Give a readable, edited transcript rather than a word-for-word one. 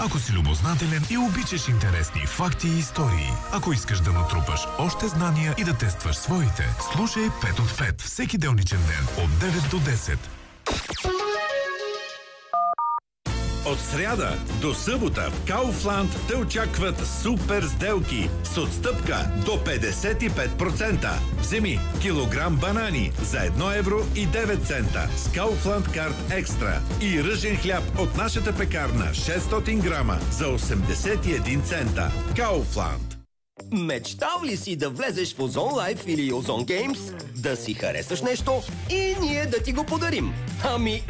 Ако си любознателен и обичаш интересни факти и истории, ако искаш да натрупаш още знания и да тестваш своите, слушай 5 от 5 всеки делничен ден от 9 до 10. От сряда до събота в Kaufland те очакват супер сделки с отстъпка до 55%. Вземи килограм банани за 1 евро и 9 цента с Kaufland Card Extra и ръжен хляб от нашата пекарна 600 грама за 81 цента. Kaufland. Мечтал ли си да влезеш в Озон Life или Озон Games, да си харесаш нещо и ние да ти го подарим? Ами,